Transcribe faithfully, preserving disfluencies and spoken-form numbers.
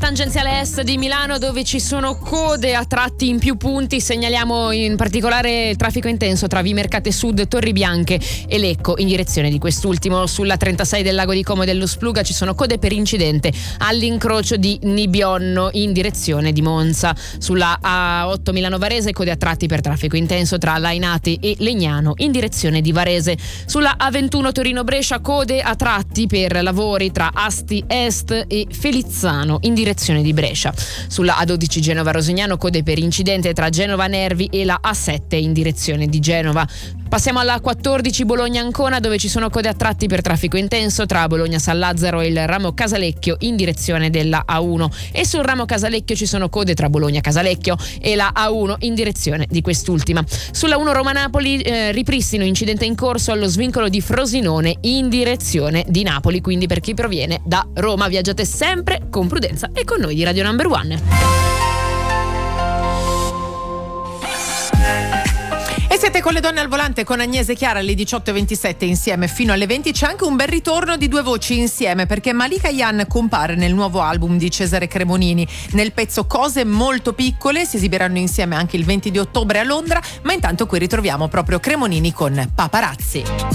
tangenziale est di Milano, dove ci sono code a tratti in più punti. Segnaliamo in particolare il traffico intenso tra Vimercate Sud, Torri Bianche e Lecco in direzione di quest'ultimo. Sulla trentasei del Lago di Como e dello Spluga ci sono code per incidente all'incrocio di Nibionno in direzione di Monza. Sulla A otto Milano Varese code a tratti per traffico intenso tra Lainate e Legnano in direzione di Varese. Sulla A ventuno Torino Brescia code a tratti per lavori tra Asti Est e Felizzano in direzione di Brescia. Sulla A dodici Genova Rosignano code per incidente tra Genova Nervi e la A sette in direzione di Genova. Passiamo alla A quattordici Bologna Ancona, dove ci sono code a tratti per traffico intenso tra Bologna San Lazzaro e il ramo Casalecchio in direzione della A uno, e sul ramo Casalecchio ci sono code tra Bologna Casalecchio e la A uno in direzione di quest'ultima. Sulla uno Roma Napoli eh, ripristino incidente in corso allo svincolo di Frosinone in direzione di Napoli, quindi per chi proviene da Roma viaggiate sempre con prudenza e con noi di Radio Number One. E siete con le donne al volante con Agnese e Chiara alle diciotto e ventisette insieme fino alle venti. C'è anche un bel ritorno di due voci insieme, perché Malika Yan compare nel nuovo album di Cesare Cremonini. Nel pezzo Cose molto piccole si esibiranno insieme anche il venti di ottobre a Londra, ma intanto qui ritroviamo proprio Cremonini con Paparazzi.